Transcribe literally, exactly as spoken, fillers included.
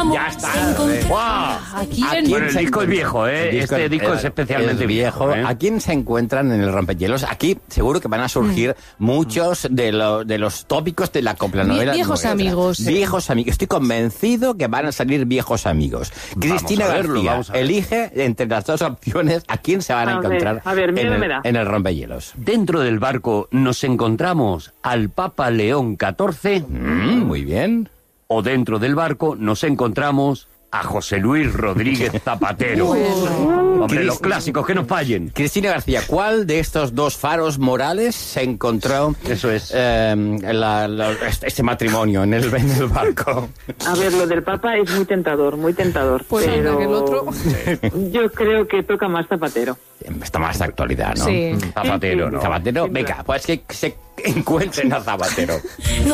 encontramos? Ya está. Se encontra- ¡Wow! ¿A quién? ¿A quién Bueno, el se disco es encuentra? viejo, ¿eh? El Este disco es especialmente es viejo. viejo, ¿eh? ¿A quién se encuentran en el rompehielos? Aquí seguro que van a surgir Mm. muchos de, lo- de los tópicos de la copla-novela. Vie- viejos nuestra. amigos. Viejos amigos. Estoy convencido que van a salir viejos amigos. Cristina a verlo, García vamos a ver. elige entre las dos opciones a quién se van a, A ver, encontrar a ver, en, miedo el, me da. en el rompehielos. Dentro del barco nos encontramos al Papa León catorce Mm, muy bien. o dentro del barco nos encontramos a José Luis Rodríguez Zapatero. Hombre, los clásicos, que no fallen. Cristina García, ¿cuál de estos dos faros morales se encontró Eso es. eh, la- la- este este matrimonio en el, en el barco? A ver, lo del Papa es muy tentador, muy tentador. Pues pero anda, que el otro. yo creo que toca más Zapatero. Está más de actualidad, ¿no? Sí. Zapatero, ¿no? Zapatero, Sin venga, duda. pues que se encuentren a Zapatero. No